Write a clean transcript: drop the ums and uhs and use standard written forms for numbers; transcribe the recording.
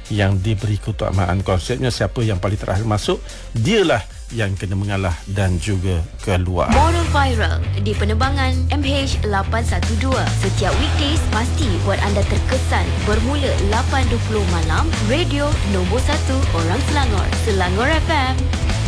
yang diberi keutamaan. Konsepnya siapa yang paling terakhir masuk, dialah yang kena mengalah dan juga keluar. Mono Viral di penerbangan MH812 setiap weekdays pasti buat anda terkesan. Bermula 8.20 malam, radio nombor 1 orang Selangor, Selangor FM.